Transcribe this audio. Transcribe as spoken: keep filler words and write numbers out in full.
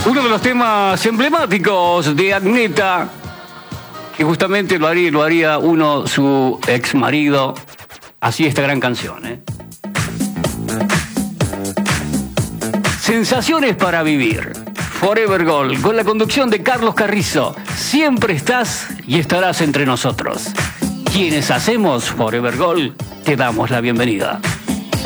Uno de los temas emblemáticos de Agneta, que justamente lo haría, lo haría uno, su ex marido. Así esta gran canción, ¿eh? Sensaciones para vivir. Forever Gold, con la conducción de Carlos Carrizo. Siempre estás y estarás entre nosotros. Quienes hacemos Forever Gold, te damos la bienvenida.